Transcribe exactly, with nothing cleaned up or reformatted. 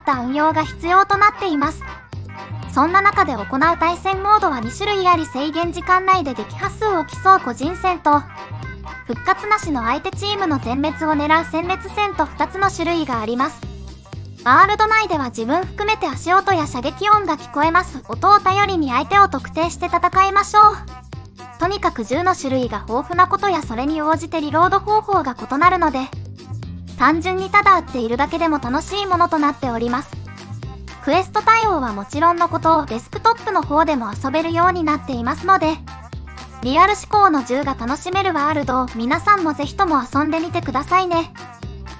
った運用が必要となっています。そんな中で行う対戦モードはに種類あり、制限時間内で撃破数を競う個人戦と、復活なしの相手チームの全滅を狙う殲滅戦とふたつの種類があります。ワールド内では自分含めて足音や射撃音が聞こえます。音を頼りに相手を特定して戦いましょう。とにかく銃の種類が豊富なことや、それに応じてリロード方法が異なるので、単純にただ撃っているだけでも楽しいものとなっております。クエスト対応はもちろんのこと、デスクトップの方でも遊べるようになっていますので、リアル思考の銃が楽しめるワールドを皆さんもぜひとも遊んでみてくださいね。